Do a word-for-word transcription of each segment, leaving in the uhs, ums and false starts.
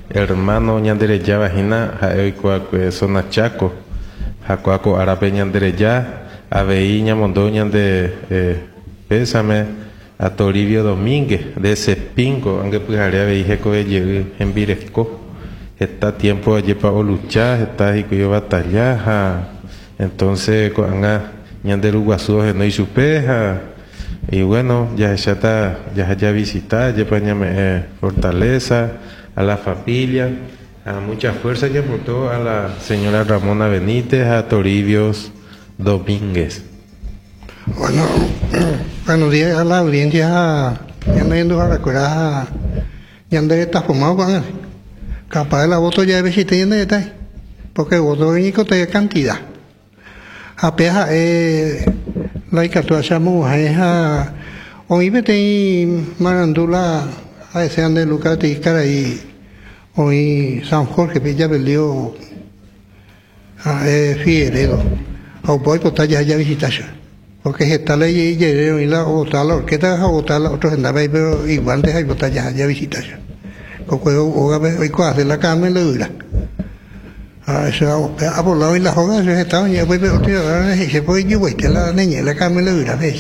hermano ñandereya vagina hae kuakue zona Chaco hakuako arape ñandereya avei ñamondo ñande eh, pésame a Toribio Domínguez de Sepingo aunque pyhare avei hekove jey hembireko está tiempo allí para luchar está y cuyo batalla ja. Entonces koanga ñanderu guasu no y supeja y bueno ya ya está ya ya visitar ya para eh, fortaleza a la familia, a mucha fuerza que aportó a la señora Ramona Benítez, a Toribios Domínguez. Bueno, buenos días a la audiencia, ya no yendo a recordar, ya no está formado con él. Capaz de la voto ya visité en detalle, porque voto único te cantidad. Apenas eh, la icatuacha mujer, hoy me tengo marandula. A ese ande Lucas y cara y hoy San Jorge ya perdió a Figueredo o voy por allá ya visitar porque está la y y la otra la orquesta a otra la otros andaba ahí pero igual de ahí por allá ya visitar con juego o hoy hace la cama y la dura a eso a por lado y la joga se estaba ya voy pero se puede yo voy la niña la cama y la dura ves.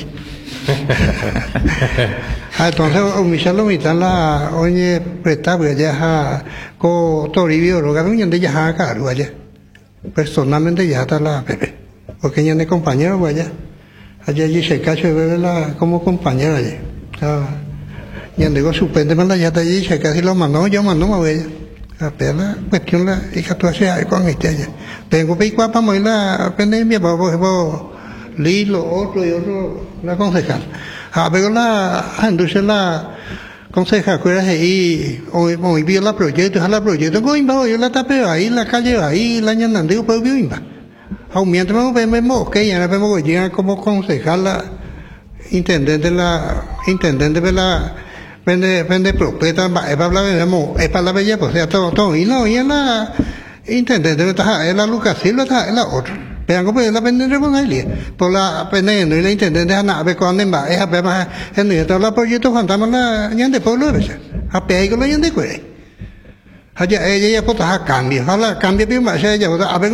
Entonces, omisalo mitad la oye prestaba ya con Toribio, lo que habían de ya caro allá. Personalmente ya está la Pepe, porque ya de compañero allá. Allá allí se cacho de verla como compañera allá. Ya digo suspéndeme ya está allí se casi lo mandó yo mandó a ella. A la cuestión la hija tú haces con este allá. Tengo que ir para moverla pandemia para Lilo, otro y otro, la concejal. A ver, la, entonces la concejal, que era ahí, hoy, hoy vio la proyecto, la proyecto, que imba, yo la tapé ahí, la calle ahí, la ñanandeo, pero vio imba. Mientras me vemos, que ya no vemos que llega como concejal, la intendente, la intendente de la, vende, vende propiedad, es para hablar, es para la bella, pues, sea todo, todo, y no, y es la intendente, es la Lucas Silva, es la otra. Pero pues la pendiente con él, por la pendiente y la intendente a nada con demás, es a ver más en el otro proyecto fantasma la ñande pueblo de veces, a pegar con la ñande cuere. Allá ella ya puta a cambio, a la cambio bien más ella puta, a ver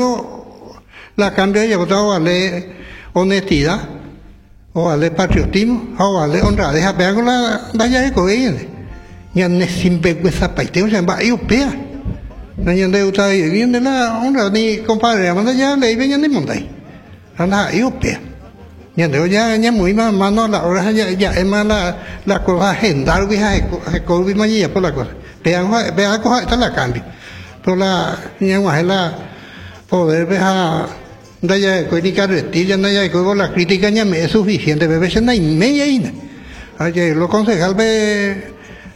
la cambio ella puta o a le honestidad, o a le patriotismo, o a le honra, deja pegar con la la ya de coger, ya no sin vergüenza paiteo se va a ir pea. No ñande uta bien de la honra ni compadre manda ya le ven ñande montai anda iopea ñande ya ya muy más mano la hora ya ya es más la la cosa agendar vieja de covid más ya por la cosa vean vean cosa está la cambio por la ña más la poder veja da ya crítica retilla da ya con la crítica ya me es suficiente bebé se na y media y ayer lo concejal ve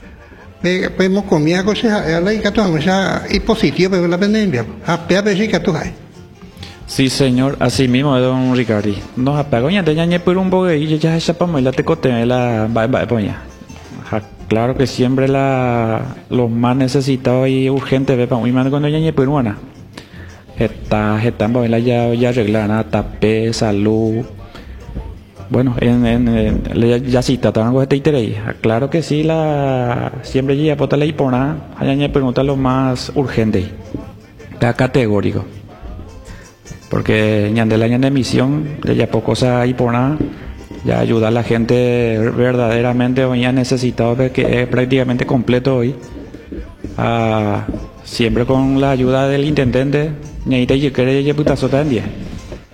vemos comida cosas la y que tú y positivo pero la pandemia a peor sí que tú hay. Sí señor, así mismo don Ricardi nos apagó ya tenía ñe por un bogue y ya esa pa la te cote la va va poña. Claro que siempre la los más necesitados y urgentes ve para muy mal cuando ya ñe peruana. Está están la ya ya arreglar tapé salud. Bueno, en, en, en ya cita, tango este interés. Claro que sí, la siempre llega por la hipona, allá me pregunta lo más urgente, está categórico. Porque ñande la ñande misión, ya poco cosa hipona, ya ayuda a la gente verdaderamente hoy ya necesitado de que es prácticamente completo hoy. Ah, siempre con la ayuda del intendente, ñaita y quiere ya putazo también.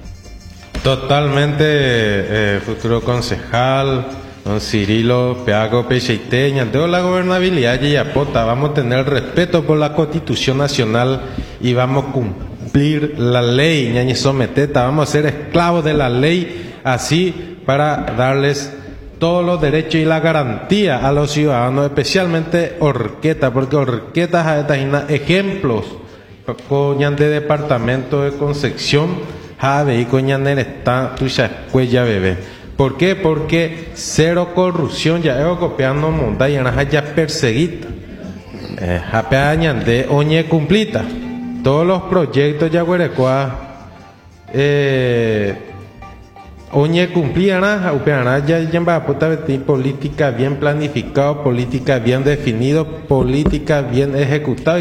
Totalmente, eh, futuro concejal, don Cirilo Peago Pecheiteña, de la gobernabilidad de Yapota, vamos a tener respeto por la Constitución Nacional y vamos a cumplir la ley, ñañi someteta, vamos a ser esclavos de la ley, así para darles todos los derechos y la garantía a los ciudadanos, especialmente Orqueta, porque Orqueta es ejemplos con de departamento de Concepción. Jave y coñaner está tu cuella bebé. ¿Por qué? Porque cero corrupción ya he copiando monta y anaja ya perseguita. Japeañan de oñe cumplita. Todos los proyectos ya huerecua eh oñe cumplían a upeana ya ya puta política bien planificado, política bien definido, política bien ejecutada.